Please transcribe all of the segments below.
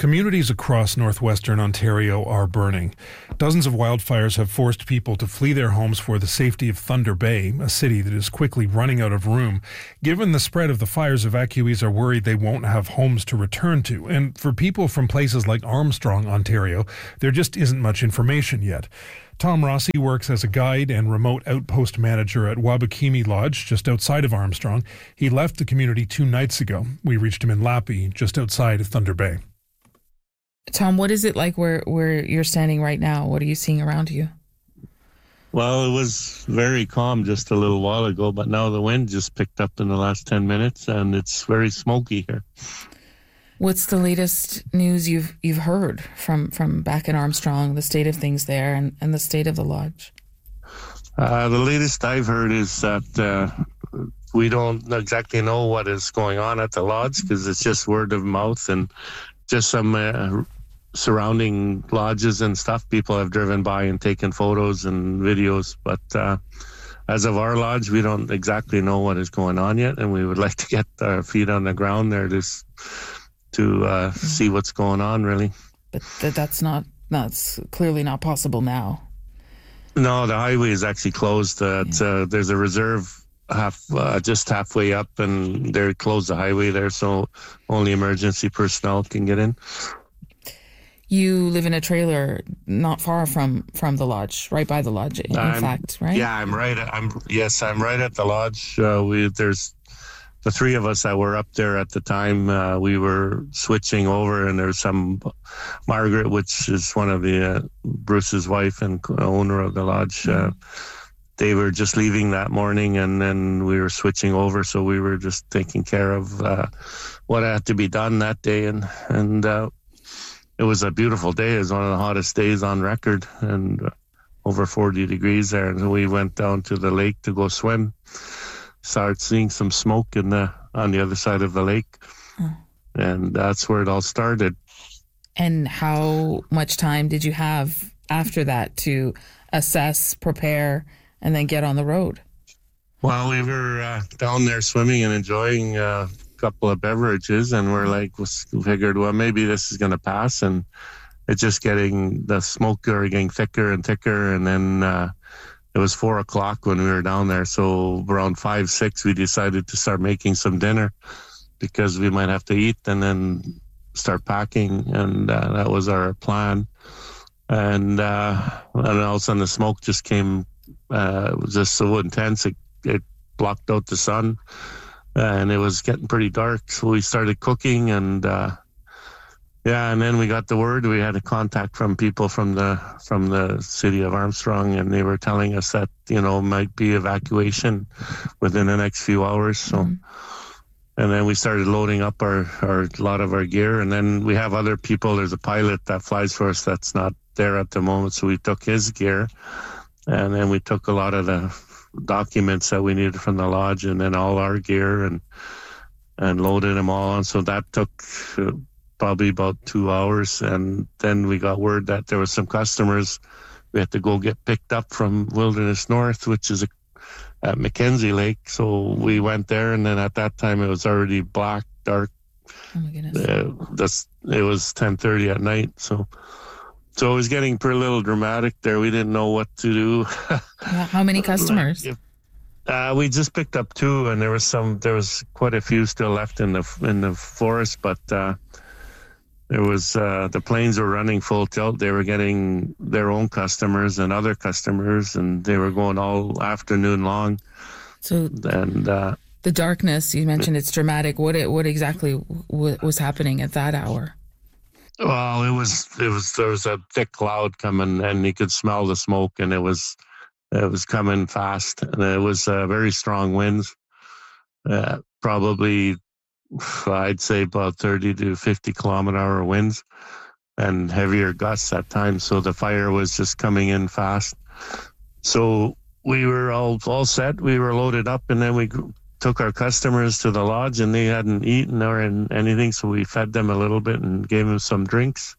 Communities across northwestern Ontario are burning. Dozens of wildfires have forced people to flee their homes for the safety of Thunder Bay, a city that is quickly running out of room. Given the spread of the fires, evacuees are worried they won't have homes to return to. And for people from places like Armstrong, Ontario, there just isn't much information yet. Tom Rossi works as a guide and remote outpost manager at Wabakimi Lodge, just outside of Armstrong. He left the community 2 nights ago. We reached him in Lappy, just outside of Thunder Bay. Tom, what is it like where you're standing right now? What are you seeing around you? Well, it was very calm just a little while ago, but now the wind just picked up in the last 10 minutes, and it's very smoky here. What's the latest news you've heard from back in Armstrong, the state of things there and the state of the lodge? The latest I've heard is that we don't exactly know what is going on at the lodge because it's just word of mouth and just some surrounding lodges and stuff. People have driven by and taken photos and videos, but as of our lodge, we don't exactly know what is going on yet, and we would like to get our feet on the ground there to see what's going on, really. But that's clearly not possible now. No, the highway is actually closed. There's a reserve just halfway up, and they closed the highway there, so only emergency personnel can get in. You live in a trailer not far from the lodge, right by the lodge, in fact, right? Yeah, I'm right at the lodge. There's the three of us that were up there at the time. We were switching over, and there's some Margaret, which is one of the Bruce's wife and owner of the lodge. They were just leaving that morning, and then we were switching over, so we were just taking care of what had to be done that day, and it was a beautiful day. It was one of the hottest days on record, and over 40 degrees there. And we went down to the lake to go swim. Started seeing some smoke on the other side of the lake, and that's where it all started. And how much time did you have after that to assess, prepare, and then get on the road? Well, we were down there swimming and enjoying a couple of beverages, and we figured, well, maybe this is going to pass, and it's just the smoke getting thicker and thicker, and then it was 4:00 when we were down there, so around 5, 6, we decided to start making some dinner because we might have to eat and then start packing, and that was our plan. And all of a sudden the smoke just came. It was just so intense, it blocked out the sun, and it was getting pretty dark, so we started cooking, and and then we got the word. We had a contact from people from the city of Armstrong, and they were telling us that might be evacuation within the next few hours. So, and then we started loading up a lot of our gear, and then we have other people. There's a pilot that flies for us that's not there at the moment, so we took his gear, and then we took a lot of the documents that we needed from the lodge, and then all our gear, and loaded them all on. So that took probably about 2 hours, and then we got word that there was some customers we had to go get picked up from Wilderness North, which is at Mackenzie Lake. So we went there, and then at that time it was already black, dark. Oh my goodness! It was 10:30 at night, so it was getting pretty little dramatic there. We didn't know what to do. Yeah, how many customers? We just picked up 2, and there was quite a few still left in the forest, but there was the planes were running full tilt. They were getting their own customers and other customers, and they were going all afternoon long. So, and the darkness, you mentioned it's dramatic. What exactly was happening at that hour? Well, there was a thick cloud coming, and you could smell the smoke, and it was coming fast, and it was very strong winds, probably I'd say about 30 to 50 kilometer-hour winds, and heavier gusts at times. So the fire was just coming in fast. So we were all set. We were loaded up, and then we took our customers to the lodge, and they hadn't eaten or anything, so we fed them a little bit and gave them some drinks.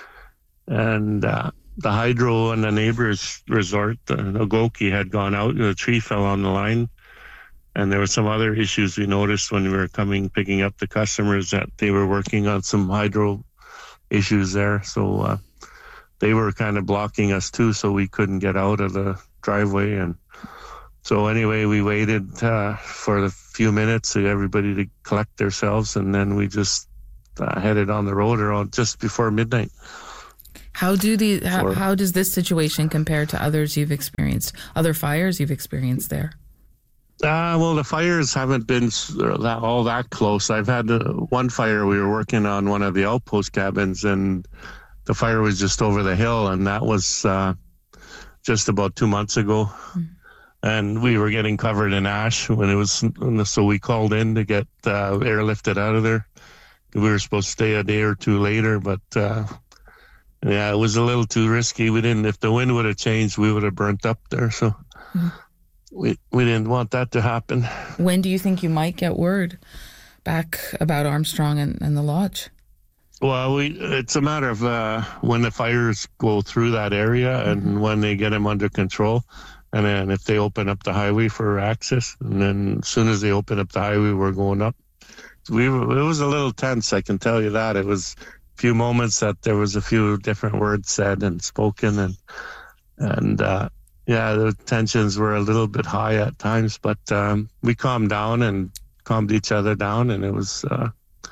And the hydro and the neighbor's resort, the Ogoki, had gone out, and a tree fell on the line. And there were some other issues we noticed when we were picking up the customers, that they were working on some hydro issues there. So they were kind of blocking us too, so we couldn't get out of the driveway. And so anyway, we waited for a few minutes for everybody to collect themselves, and then we just headed on the road around just before midnight. How does this situation compare to others you've experienced, other fires you've experienced there? Well, the fires haven't been all that close. I've had one fire. We were working on one of the outpost cabins, and the fire was just over the hill, and that was just about 2 months ago. Mm. And we were getting covered in ash when it was, so we called in to get airlifted out of there. We were supposed to stay a day or two later, but yeah, it was a little too risky. If the wind would have changed, we would have burnt up there. So we didn't want that to happen. When do you think you might get word back about Armstrong and the lodge? Well, it's a matter of when the fires go through that area and when they get them under control. And then if they open up the highway for access, and then as soon as they open up the highway, we're going up. It was a little tense, I can tell you that. It was a few moments that there was a few different words said and spoken, and yeah, the tensions were a little bit high at times, but we calmed down and calmed each other down, and yeah,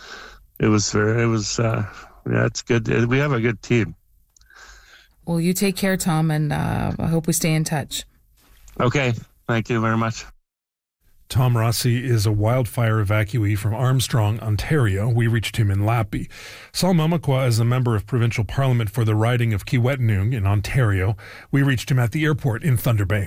it's good. We have a good team. Well, you take care, Tom, and I hope we stay in touch. Okay, thank you very much. Tom Rossi is a wildfire evacuee from Armstrong, Ontario. We reached him in Lappy. Sol Mamakwa is a member of provincial parliament for the riding of Kiiwetinoong in Ontario. We reached him at the airport in Thunder Bay.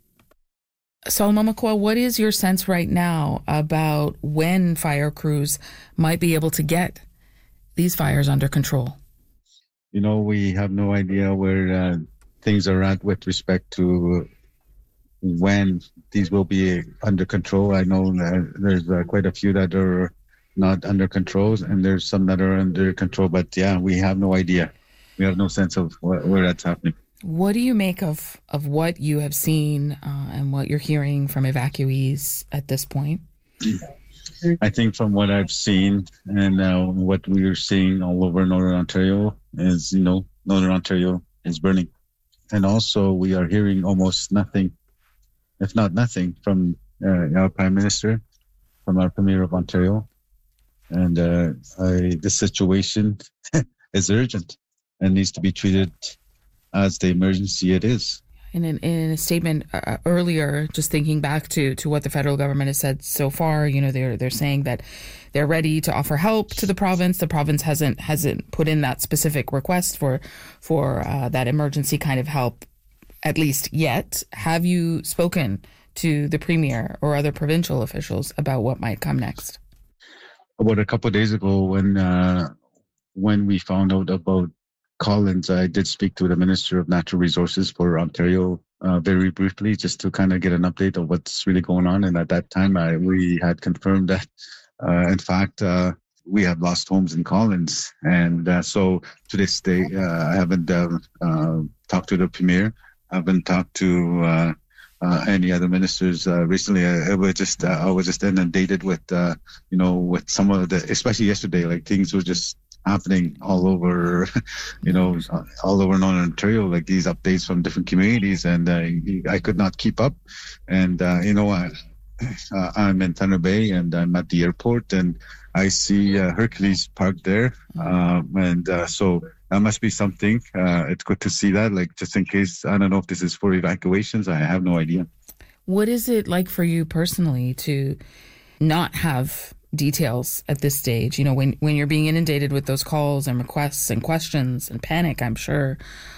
Sol Mamakwa, what is your sense right now about when fire crews might be able to get these fires under control? You know, we have no idea where things are at with respect to when these will be under control. I know that there's quite a few that are not under control, and there's some that are under control. But yeah, we have no idea. We have no sense of where that's happening. What do you make of what you have seen and what you're hearing from evacuees at this point? I think from what I've seen and what we are seeing all over Northern Ontario is, Northern Ontario is burning. And also we are hearing almost nothing, if not nothing, from our Prime Minister, from our Premier of Ontario. And the situation is urgent and needs to be treated as the emergency it is. In a statement earlier, just thinking back to what the federal government has said so far, they're saying that they're ready to offer help to the province. The province hasn't put in that specific request for that emergency kind of help, at least yet. Have you spoken to the Premier or other provincial officials about what might come next? About a couple of days ago, when we found out about Collins, I did speak to the Minister of Natural Resources for Ontario very briefly, just to kind of get an update of what's really going on. And at that time, we had confirmed that, in fact, we had lost homes in Collins. And so to this day, I haven't talked to the Premier. I haven't talked to any other ministers recently. I was just inundated with, with some of the, especially yesterday, like things were just happening all over, all over Northern Ontario, like these updates from different communities, and I could not keep up. And I'm in Thunder Bay, and I'm at the airport, and I see Hercules parked there, and so that must be something. It's good to see that, like, just in case. I don't know if this is for evacuations. I have no idea. What is it like for you personally to not have details at this stage? When you're being inundated with those calls and requests and questions and panic, I'm sure,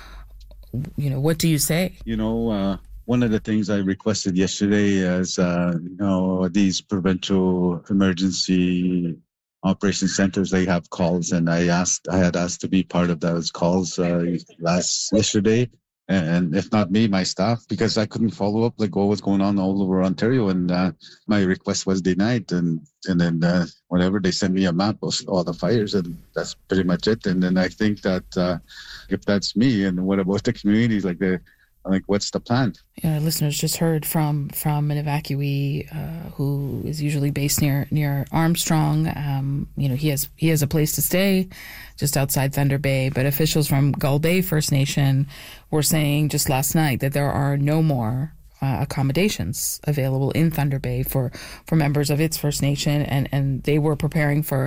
what do you say? One of the things I requested yesterday is, these provincial emergency operation centers, they have calls, and I had asked to be part of those calls yesterday. And if not me, my staff, because I couldn't follow up like what was going on all over Ontario, and my request was denied. And then whatever, they sent me a map of all the fires, and that's pretty much it. And then I think that if that's me, and what about the communities, like the Like, what's the plan? Yeah, listeners just heard from an evacuee who is usually based near Armstrong. He has a place to stay just outside Thunder Bay, but officials from Gull Bay First Nation were saying just last night that there are no more accommodations available in Thunder Bay for members of its First Nation, and they were preparing for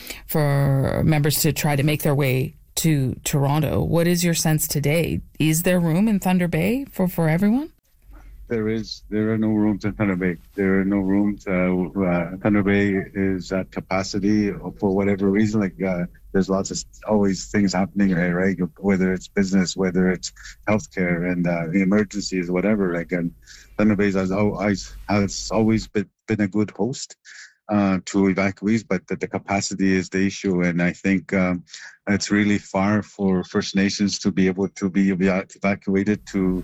members to try to make their way to Toronto. What is your sense today? Is there room in Thunder Bay for everyone? There are no rooms in Thunder Bay. There are no rooms. Thunder Bay is at capacity for whatever reason. There's lots of always things happening, right? Whether it's business, whether it's healthcare and emergencies, whatever. And Thunder Bay has always been a good host to evacuees, but the capacity is the issue. And I think it's really far for First Nations to be able to be evacuated to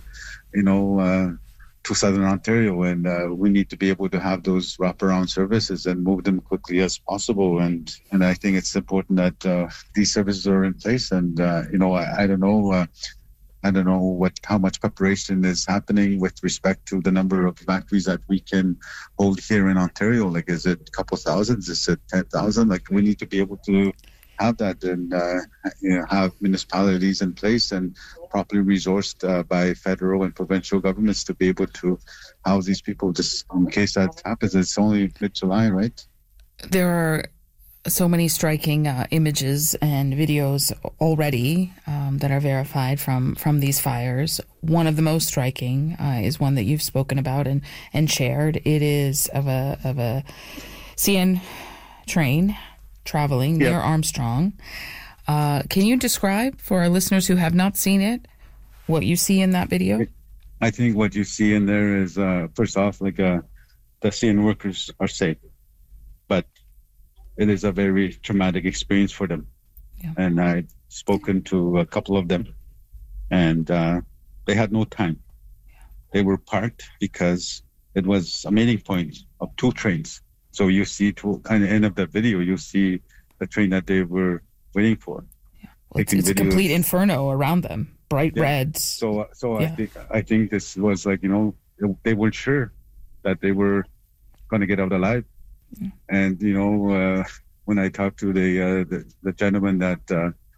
Southern Ontario, and we need to be able to have those wraparound services and move them quickly as possible. And I think it's important that these services are in place. And I don't know. I don't know how much preparation is happening with respect to the number of evacuees that we can hold here in Ontario. Is it a couple thousands? Is it 10,000? We need to be able to have that and have municipalities in place and properly resourced by federal and provincial governments to be able to house these people just in case that happens. It's only mid-July, right? There are so many striking images and videos already that are verified from these fires. One of the most striking is one that you've spoken about and shared. It is of a CN train traveling near Armstrong. Can you describe for our listeners who have not seen it what you see in that video? I think what you see in there is first off, the CN workers are safe, but it is a very traumatic experience for them. Yeah. And I've spoken to a couple of them, and they had no time. Yeah. They were parked because it was a meeting point of two trains. So you see, to kind of end of the video, you see the train that they were waiting for. Yeah. Well, it's a complete inferno around them, bright reds. So yeah. I think this was they weren't sure that they were going to get out alive. Yeah. And when I talked to the gentleman that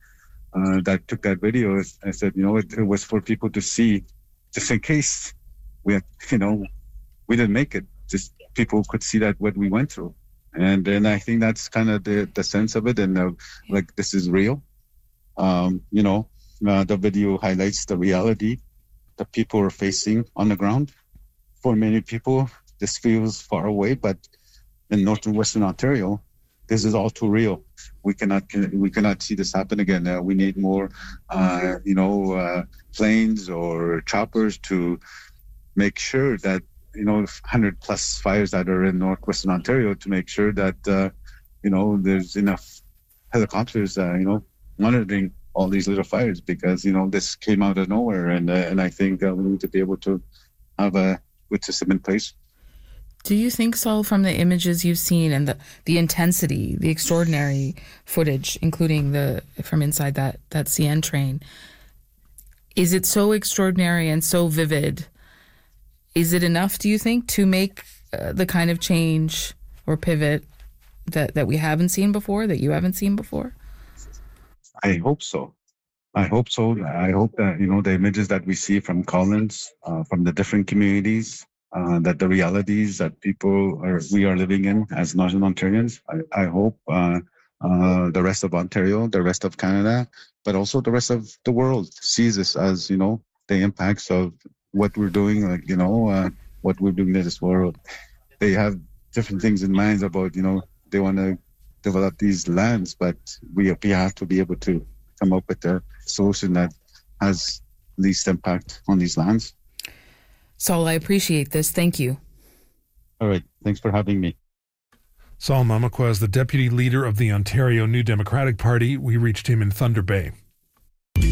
took that video, I said, it was for people to see, just in case we didn't make it, just people could see that what we went through. And then I think that's kind of the sense of it, and this is real. The video highlights the reality that people are facing on the ground. For many people, this feels far away, but in northern Western Ontario, this is all too real. We cannot see this happen again. We need more, planes or choppers to make sure that 100 plus fires that are in northwestern Ontario, to make sure that there's enough helicopters monitoring all these little fires, because this came out of nowhere, and I think we need to be able to have a good system in place. Do you think, Saul, from the images you've seen and the intensity, the extraordinary footage, including from inside that CN train, is it so extraordinary and so vivid? Is it enough, do you think, to make the kind of change or pivot that we haven't seen before, that you haven't seen before? I hope so. I hope that, the images that we see from Collins, from the different communities, that the realities that we are living in as Northern Ontarians, I hope the rest of Ontario, the rest of Canada, but also the rest of the world sees this as, the impacts of what we're doing, what we're doing in this world. They have different things in mind about, they want to develop these lands, but we have to be able to come up with a solution that has least impact on these lands. Saul, I appreciate this. Thank you. All right. Thanks for having me. Saul Mamakwa is the deputy leader of the Ontario New Democratic Party. We reached him in Thunder Bay.